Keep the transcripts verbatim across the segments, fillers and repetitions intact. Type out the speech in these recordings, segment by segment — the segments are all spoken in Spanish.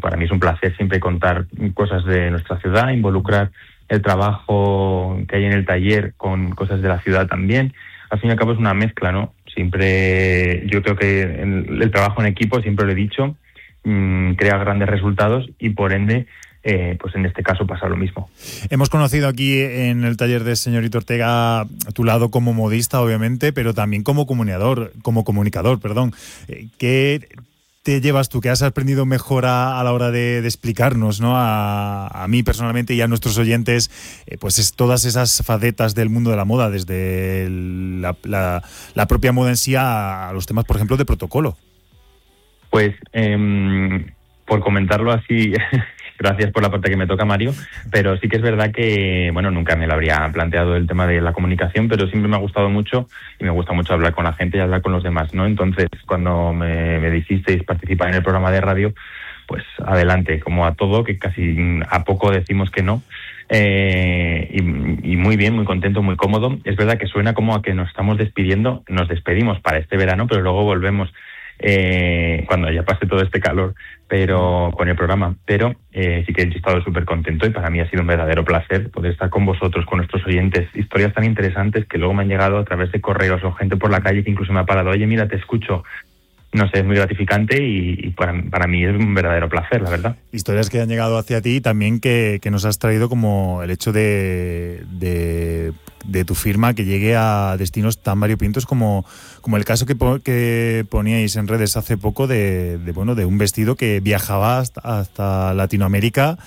para mí es un placer siempre contar cosas de nuestra ciudad, involucrar el trabajo que hay en el taller con cosas de la ciudad también. Al fin y al cabo es una mezcla, ¿no? Siempre, yo creo que el, el trabajo en equipo, siempre lo he dicho, mmm, crea grandes resultados y por ende, eh, pues en este caso pasa lo mismo. Hemos conocido aquí en el taller de Señorito Ortega tu lado como modista, obviamente, pero también como comunicador, como comunicador, perdón. ¿Qué te llevas tú? ¿Qué has aprendido mejor a, a la hora de, de explicarnos, ¿no? A, a mí personalmente y a nuestros oyentes, eh, pues es todas esas facetas del mundo de la moda, desde la, la, la propia moda en sí a, a los temas, por ejemplo, de protocolo. Pues, eh, por comentarlo así, gracias por la parte que me toca, Mario, pero sí que es verdad que, bueno, nunca me lo habría planteado el tema de la comunicación, pero siempre me ha gustado mucho y me gusta mucho hablar con la gente y hablar con los demás, ¿no? Entonces, cuando me, me dijisteis participar en el programa de radio, pues adelante, como a todo, que casi a poco decimos que no. Eh, y, y muy bien, muy contento, muy cómodo. Es verdad que suena como a que nos estamos despidiendo, nos despedimos para este verano, pero luego volvemos eh, cuando ya pase todo este calor, pero con el programa, pero eh, sí que he estado súper contento y para mí ha sido un verdadero placer poder estar con vosotros, con nuestros oyentes, historias tan interesantes que luego me han llegado a través de correos o gente por la calle que incluso me ha parado, oye, mira, te escucho. No sé, es muy gratificante y, y para, para mí es un verdadero placer, la verdad. Historias que han llegado hacia ti y también que, que nos has traído, como el hecho de, de, de tu firma que llegue a destinos tan variopintos como, como el caso que, po, que poníais en redes hace poco de, de, bueno, de un vestido que viajaba hasta, hasta Latinoamérica.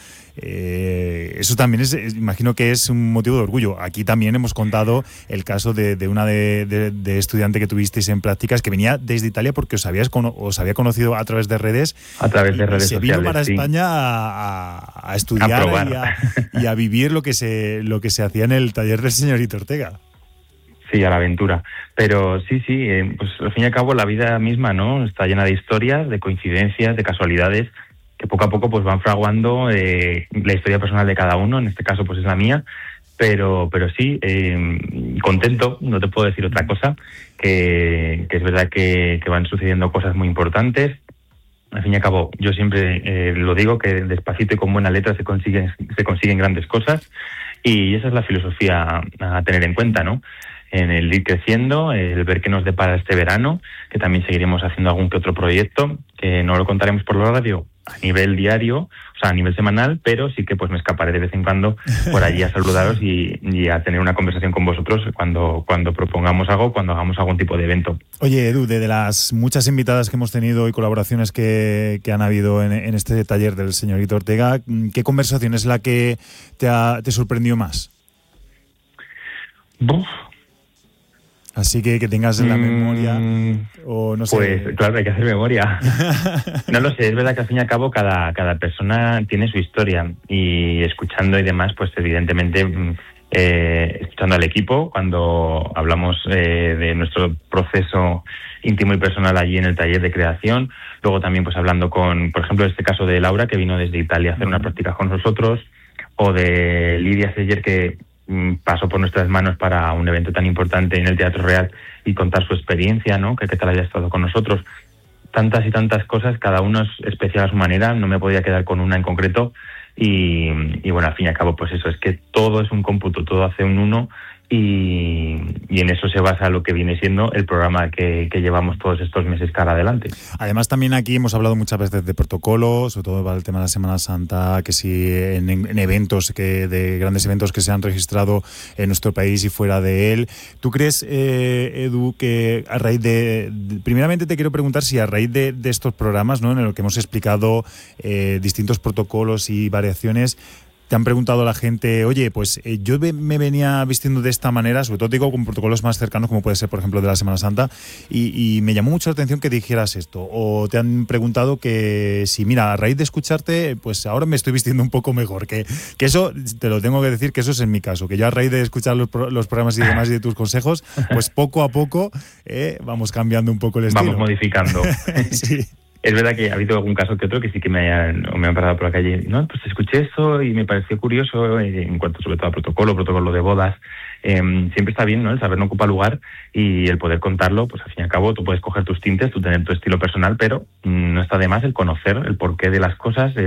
Eh, eso también es, imagino que es un motivo de orgullo. Aquí también hemos contado el caso de, de una de, de, de estudiante que tuvisteis en prácticas que venía desde Italia porque os habías os había conocido a través de redes, a través de redes se sociales, vino para sí. España a, a estudiar a y, a, y a vivir lo que se lo que se hacía en el taller del Señorito Ortega. Sí, a la aventura. Pero sí, sí, eh, pues al fin y al cabo la vida misma, ¿no? Está llena de historias, de coincidencias, de casualidades que poco a poco pues van fraguando eh, la historia personal de cada uno, en este caso pues es la mía, pero pero sí, eh, contento, no te puedo decir otra cosa, que, que es verdad que, que van sucediendo cosas muy importantes. Al fin y al cabo, yo siempre eh, lo digo, que despacito y con buena letra se consiguen, se consiguen grandes cosas, y esa es la filosofía a tener en cuenta, ¿no? En el ir creciendo, el ver qué nos depara este verano, que también seguiremos haciendo algún que otro proyecto, que no lo contaremos por la radio a nivel diario, o sea, a nivel semanal, pero sí que pues me escaparé de vez en cuando por allí a saludaros y, y a tener una conversación con vosotros cuando, cuando propongamos algo, cuando hagamos algún tipo de evento. Oye, Edu, de, de las muchas invitadas que hemos tenido y colaboraciones que, que han habido en, en este taller del Señorito Ortega, ¿qué conversación es la que te, ha, te sorprendió más? Buf. Así que que tengas en la memoria, mm, o no sé. Pues claro, hay que hacer memoria. No lo sé, es verdad que al fin y al cabo cada, cada persona tiene su historia y escuchando y demás, pues evidentemente eh, escuchando al equipo, cuando hablamos eh, de nuestro proceso íntimo y personal allí en el taller de creación, luego también pues hablando con, por ejemplo, este caso de Laura que vino desde Italia a hacer una práctica con nosotros, o de Lidia Seller que pasó por nuestras manos para un evento tan importante en el Teatro Real y contar su experiencia, ¿no? Que, que tal haya estado con nosotros. Tantas y tantas cosas, cada uno es especial a su manera, no me podía quedar con una en concreto y, y bueno, al fin y al cabo, pues eso, es que todo es un cómputo, todo hace un uno y, y en eso se basa lo que viene siendo el programa que, que llevamos todos estos meses cara adelante. Además, también aquí hemos hablado muchas veces de protocolo, sobre todo para el tema de la Semana Santa, que si en, en eventos, que de grandes eventos que se han registrado en nuestro país y fuera de él. ¿Tú crees, eh, Edu, que a raíz de, de... Primeramente te quiero preguntar si a raíz de, de estos programas, ¿no?, en los que hemos explicado eh, distintos protocolos y variaciones, te han preguntado a la gente, oye, pues eh, yo me venía vistiendo de esta manera, sobre todo digo con protocolos más cercanos, como puede ser, por ejemplo, de la Semana Santa, y, y me llamó mucho la atención que dijeras esto. O te han preguntado que si, mira, a raíz de escucharte, pues ahora me estoy vistiendo un poco mejor. Que, que eso, te lo tengo que decir, que eso es en mi caso, que yo a raíz de escuchar los, los programas y demás y de tus consejos, pues poco a poco eh, vamos cambiando un poco el estilo. Vamos modificando. Sí. Es verdad que ha habido algún caso que otro que sí que me han, me han parado por la calle. No, pues escuché eso y me pareció curioso eh, en cuanto sobre todo a protocolo, protocolo de bodas. Eh, siempre está bien, ¿no?, el saber no ocupa lugar y el poder contarlo, pues al fin y al cabo tú puedes coger tus tintes, tú tener tu estilo personal, pero mm, no está de más el conocer el porqué de las cosas,